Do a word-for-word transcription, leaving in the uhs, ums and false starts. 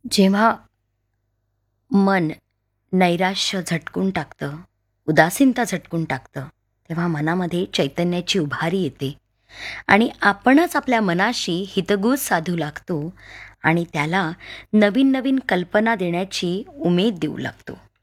जेव्हा मन नैराश्य झटकून टाकतं, उदासीनता झटकून टाकतं, तेव्हा मनामध्ये चैतन्याची उभारी येते आणि आपणच आपल्या मनाशी हितगुज साधू लागतो आणि त्याला नवीन नवीन कल्पना देण्याची उमेद देऊ लागतो.